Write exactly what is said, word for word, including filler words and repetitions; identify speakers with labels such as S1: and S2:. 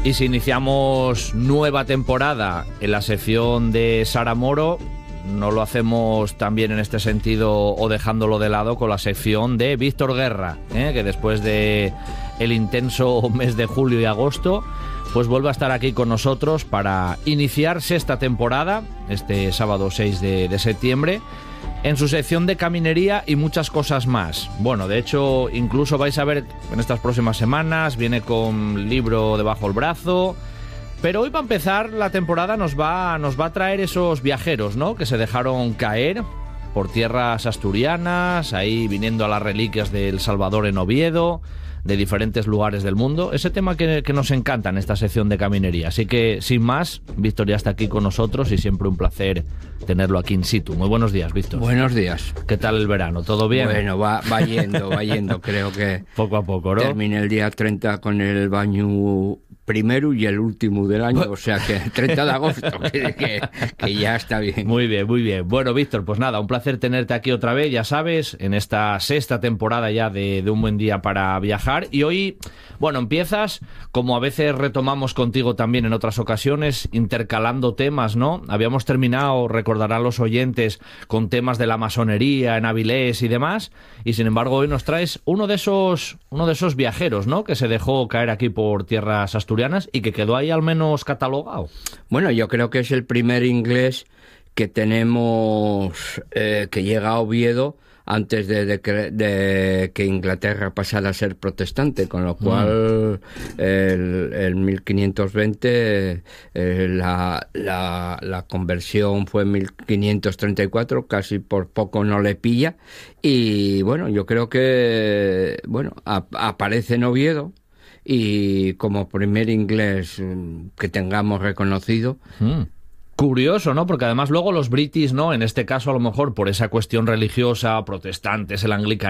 S1: Y si iniciamos nueva temporada en la sección de Sara Moro, no lo hacemos también en este sentido o dejándolo de lado con la sección de Víctor Guerra, ¿eh? que después de el intenso mes de julio y agosto, pues vuelve a estar aquí con nosotros para iniciarse esta temporada, este sábado seis de, de septiembre, en su sección de caminería y muchas cosas más. Bueno, de hecho, incluso vais a ver en estas próximas semanas, viene con libro debajo del brazo. Pero hoy, para empezar la temporada, nos va, nos va a traer esos viajeros, ¿no?, que se dejaron caer por tierras asturianas, ahí viniendo a las reliquias del Salvador en Oviedo, de diferentes lugares del mundo. Ese tema que, que nos encanta en esta sección de caminería. Así que, sin más, Víctor ya está aquí con nosotros y siempre un placer tenerlo aquí in situ. Muy buenos días, Víctor.
S2: Buenos días.
S1: ¿Qué tal el verano? ¿Todo bien?
S2: Bueno, va, va yendo, va yendo. Creo que
S1: poco a poco, ¿no?
S2: Terminé el día treinta con el baño primero y el último del año, o sea que treinta de agosto, que, que, que ya está bien.
S1: Muy bien, muy bien. Bueno, Víctor, pues nada, un placer tenerte aquí otra vez, ya sabes, en esta sexta temporada ya de, de Un Buen Día para Viajar. Y hoy, bueno, empiezas, como a veces retomamos contigo también en otras ocasiones, intercalando temas, ¿no? Habíamos terminado, recordarán los oyentes, con temas de la masonería en Avilés y demás, y sin embargo hoy nos traes uno de esos, uno de esos viajeros, ¿no?, que se dejó caer aquí por tierras asturianas y que quedó ahí al menos catalogado.
S2: Bueno, yo creo que es el primer inglés que tenemos eh, que llega a Oviedo antes de, de, que, de que Inglaterra pasara a ser protestante, con lo cual mm. el, el mil quinientos veinte eh, la, la, la conversión fue en mil quinientos treinta y cuatro, casi por poco no le pilla, y bueno, yo creo que bueno a, aparece en Oviedo y como primer inglés que tengamos reconocido.
S1: Mm. Curioso, ¿no? Porque además luego los british, ¿no?, en este caso a lo mejor por esa cuestión religiosa, protestantes, el anglicanismo,